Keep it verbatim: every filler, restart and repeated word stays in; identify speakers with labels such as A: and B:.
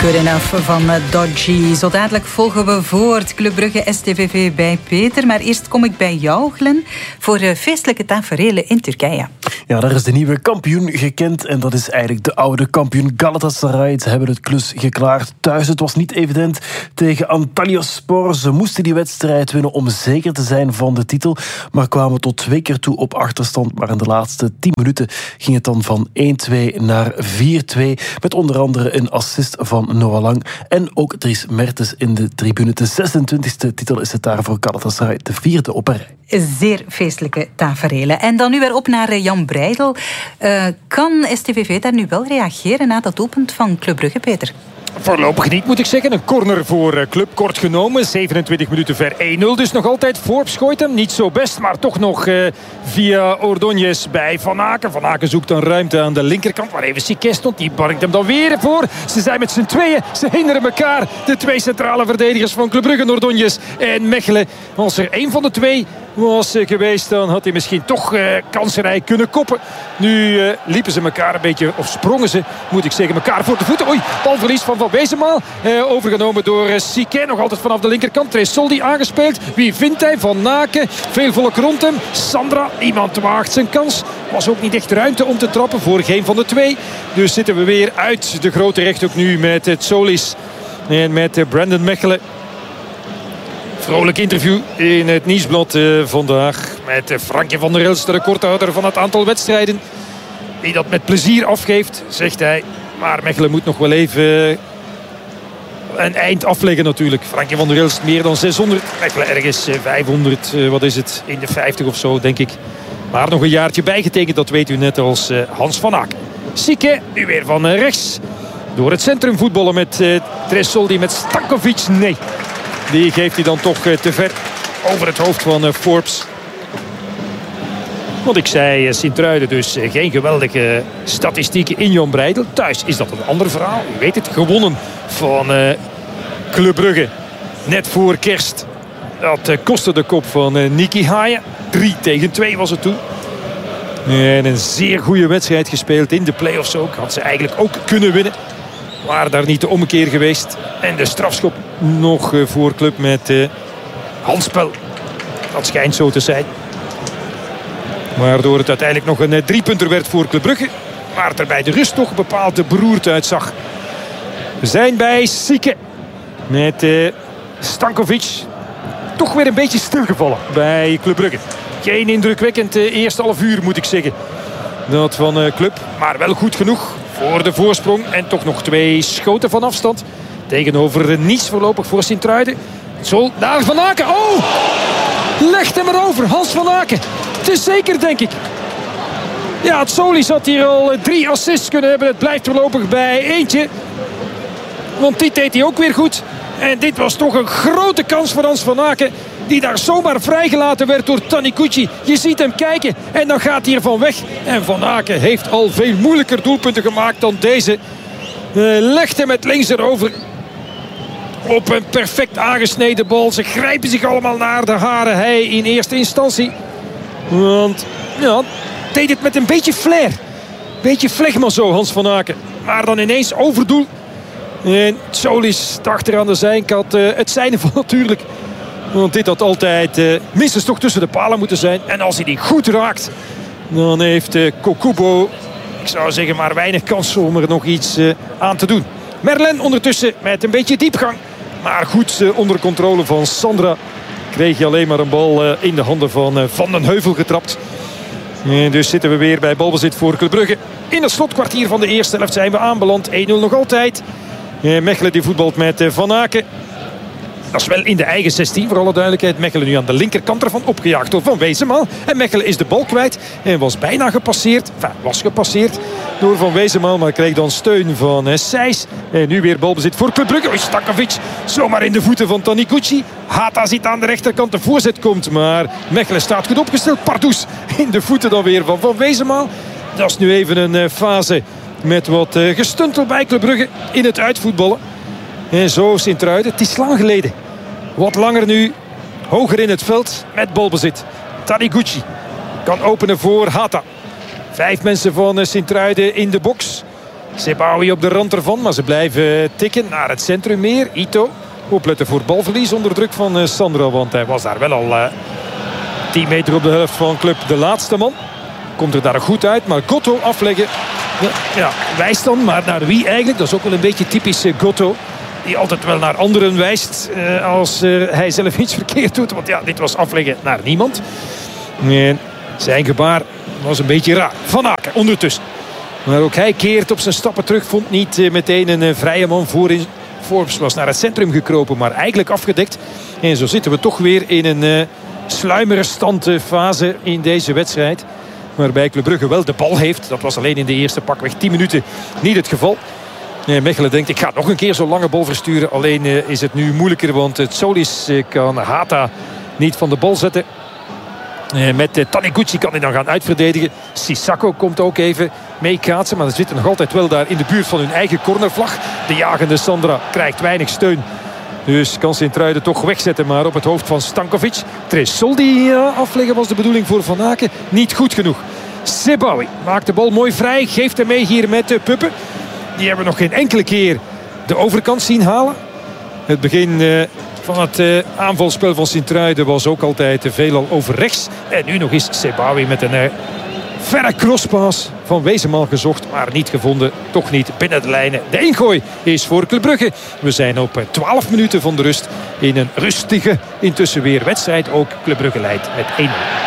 A: Good enough van Dodgy. Zo dadelijk volgen we voort. Club Brugge S T V V bij Peter. Maar eerst kom ik bij jou, Glenn, voor feestelijke taferelen in Turkije.
B: Ja, daar is de nieuwe kampioen gekend. En dat is eigenlijk de oude kampioen Galatasaray. Ze hebben het klus geklaard thuis. Het was niet evident tegen Antalyaspor. Ze moesten die wedstrijd winnen om zeker te zijn van de titel. Maar kwamen tot twee keer toe op achterstand. Maar in de laatste tien minuten ging het dan van één-twee naar vier-twee. Met onder andere een assist van Noah Lang. En ook Dries Mertens in de tribune. De zesentwintigste titel is het daar voor Galatasaray. De vierde op een rij.
A: Zeer feestelijke taferelen. En dan nu weer op naar Jan Breidel. Uh, kan S T V V daar nu wel reageren na dat doelpunt van Club Brugge, Peter?
C: Voorlopig niet, moet ik zeggen. Een corner voor Club, kort genomen. zevenentwintig minuten ver, één nul. Dus nog altijd. Forbes gooit hem. Niet zo best, maar toch nog uh, via Ordóñez bij Van Aken. Van Aken zoekt dan ruimte aan de linkerkant, waar even Sique stond. Die barkt hem dan weer voor. Ze zijn met z'n tweeën. Ze hinderen elkaar. De twee centrale verdedigers van Club Brugge, Ordóñez en Mechelen. Als er één van de twee was geweest, dan had hij misschien toch uh, kansrijk kunnen koppen. Nu uh, liepen ze elkaar een beetje, of sprongen ze, moet ik zeggen, elkaar voor de voeten. Oei, balverlies van Van Wezenmaal. Uh, overgenomen door uh, Sique, nog altijd vanaf de linkerkant. Tresoldi aangespeeld. Wie vindt hij? Van Aken. Veel volk rond hem. Sandra, iemand waagt zijn kans. Was ook niet echt ruimte om te trappen voor geen van de twee. Dus zitten we weer uit de grote rechthoek nu met uh, Tsolis en met uh, Brandon Mechelen. Vrolijk interview in het Nieuwsblad uh, vandaag met uh, Frankje van der Elst, de recordhouder van het aantal wedstrijden. Die dat met plezier afgeeft, zegt hij. Maar Mechelen moet nog wel even uh, een eind afleggen natuurlijk. Frankje van der Elst meer dan zeshonderd. Mechelen ergens uh, vijfhonderd, uh, wat is het, in de vijftig of zo denk ik. Maar nog een jaartje bijgetekend, dat weet u net als uh, Hans van Aken. Sique, nu weer van uh, rechts. Door het centrum voetballen met uh, Tresoldi, met Stankovic. Nee. Die geeft hij dan toch te ver over het hoofd van Forbes. Want ik zei Sint-Truiden dus geen geweldige statistieken in Jan Breidel. Thuis is dat een ander verhaal. U weet het, gewonnen van uh, Club Brugge. Net voor kerst. Dat uh, kostte de kop van uh, Niki Haaien. drie tegen twee was het toen. En een zeer goede wedstrijd gespeeld in de play-offs ook. Had ze eigenlijk ook kunnen winnen. Maar daar niet de ommekeer geweest. En de strafschop nog voor Club met uh, handspel. Dat schijnt zo te zijn. Waardoor het uiteindelijk nog een driepunter werd voor Club Brugge. Maar het er bij de rust toch bepaald de beroerd uitzag. We zijn bij Sique. Met uh, Stankovic. Toch weer een beetje stilgevallen bij Club Brugge. Geen indrukwekkend uh, eerste half uur moet ik zeggen. Dat van uh, Club. Maar wel goed genoeg voor de voorsprong. En toch nog twee schoten van afstand. Tegenover Nice voorlopig voor Sint-Truiden. Zo naar Van Aken. Oh! Legt hem erover. Hans van Aken. Het is zeker, denk ik. Ja, Tsolis had hier al drie assists kunnen hebben. Het blijft voorlopig bij eentje. Want dit deed hij ook weer goed. En dit was toch een grote kans voor Hans van Aken. Die daar zomaar vrijgelaten werd door Taniguchi. Je ziet hem kijken en dan gaat hij ervan weg. En Van Aken heeft al veel moeilijker doelpunten gemaakt dan deze. Uh, legt hem met links erover. Op een perfect aangesneden bal. Ze grijpen zich allemaal naar de haren. Hij in eerste instantie. Want ja, deed het met een beetje flair. Beetje flegma zo, Hans van Aken. Maar dan ineens overdoel. En Tsolis achter aan de zijkant. Uh, het zijne van natuurlijk. Want dit had altijd uh, minstens toch tussen de palen moeten zijn. En als hij die goed raakt, dan heeft uh, Kokubo, ik zou zeggen, maar weinig kans om er nog iets uh, aan te doen. Merlin ondertussen met een beetje diepgang. Maar goed uh, onder controle van Sandra. Kreeg je alleen maar een bal uh, in de handen van uh, Van den Heuvel getrapt. En dus zitten we weer bij balbezit voor Club Brugge. In het slotkwartier van de eerste helft zijn we aanbeland. één nul nog altijd. Uh, Mechelen die voetbalt met uh, Van Aken. Dat is wel in de eigen zestien, voor alle duidelijkheid. Mechelen nu aan de linkerkant ervan opgejaagd door Van Wezenmaal. En Mechelen is de bal kwijt en was bijna gepasseerd. Enfin, was gepasseerd door Van Wezenmaal, maar kreeg dan steun van uh, Sijs. En nu weer balbezit voor Club Brugge. Stankovic zomaar in de voeten van Taniguchi. Hata zit aan de rechterkant, de voorzet komt. Maar Mechelen staat goed opgesteld. Pardoes in de voeten dan weer van Van Wezenmaal. Dat is nu even een uh, fase met wat uh, gestuntel bij Club Brugge in het uitvoetballen. En zo Sint-Truiden. Het is lang geleden. Wat langer nu. Hoger in het veld met balbezit. Taniguchi kan openen voor Hata. Vijf mensen van Sint-Truiden in de box. Sebaoui op de rand ervan, maar ze blijven tikken naar het centrum meer. Ito, opletten voor balverlies onder druk van uh, Sandro, want hij was daar wel al uh, tien meter op de helft van Club de laatste man. Komt er daar goed uit, maar Gotto afleggen. Ja, ja, wijst dan, maar naar wie eigenlijk? Dat is ook wel een beetje typisch uh, Gotto. Die altijd wel naar anderen wijst uh, als uh, hij zelf iets verkeerd doet. Want ja, dit was afleggen naar niemand. En zijn gebaar was een beetje raar. Van Aken ondertussen. Maar ook hij keert op zijn stappen terug. Vond niet uh, meteen een uh, vrije man voorin. Forbes was naar het centrum gekropen, maar eigenlijk afgedekt. En zo zitten we toch weer in een uh, sluimerstande fase in deze wedstrijd. Waarbij Club Brugge wel de bal heeft. Dat was alleen in de eerste pakweg tien minuten niet het geval. Mechelen denkt, ik ga nog een keer zo'n lange bal versturen. Alleen uh, is het nu moeilijker, want het Solis uh, kan Hata niet van de bal zetten. Uh, met uh, Taniguchi kan hij dan gaan uitverdedigen. Sissako komt ook even meekaatsen. Maar ze zitten nog altijd wel daar in de buurt van hun eigen cornervlag. De jagende Sandra krijgt weinig steun. Dus kan Sint-Truiden toch wegzetten, maar op het hoofd van Stankovic. Tresoldi uh, afleggen was de bedoeling voor Van Aken. Niet goed genoeg. Sebaoui maakt de bal mooi vrij. Geeft hem mee hier met uh, Puppen. Die hebben nog geen enkele keer de overkant zien halen. Het begin uh, van het uh, aanvalspel van Sint-Truiden was ook altijd uh, veelal over rechts. En nu nog eens Sebaoui met een uh, verre crosspaas van Wezenmaal gezocht, maar niet gevonden. Toch niet binnen de lijnen. De ingooi is voor Club Brugge. We zijn op uh, twaalf minuten van de rust in een rustige, intussen weer wedstrijd. Ook Club Brugge leidt met één nul.